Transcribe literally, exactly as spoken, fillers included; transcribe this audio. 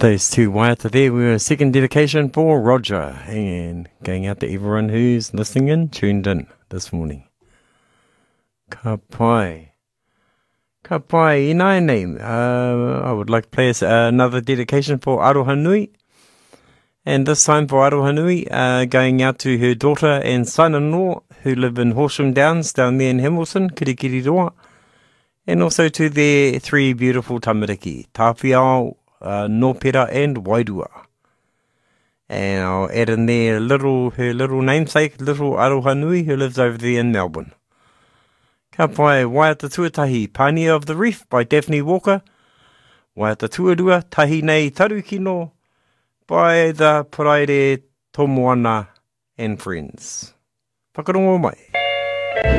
Those two waiata there were a second dedication for Roger, and going out to everyone who's listening in, tuned in this morning. Ka pai. Ka pai, in my name. Uh, I would like to play us another dedication for Aroha Nui. And this time for Aroha Nui, uh, going out to her daughter and son-in-law who live in Horsham Downs down there in Hamilton, Kirikiriroa. And also to their three beautiful tamariki, Tāwhiao, uh, Nōpera and Wairua. And I'll add in there little, her little namesake, little Aroha Nui, who lives over there in Melbourne. Ka pai, Waiata Tuatahi, Pānia of the Reef by Daphne Walker. Waiata Tuarua, Tahi Nei Tarukino by the Paraire Tomoana and Friends. Whakarongo mai.